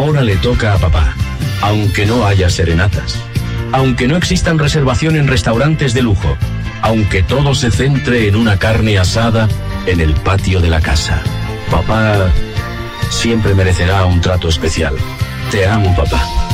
ahora le toca a papá. Aunque no haya serenatas, aunque no existan reservación en restaurantes de lujo, aunque todo se centre en una carne asada en el patio de la casa, papá siempre merecerá un trato especial. Te amo, papá.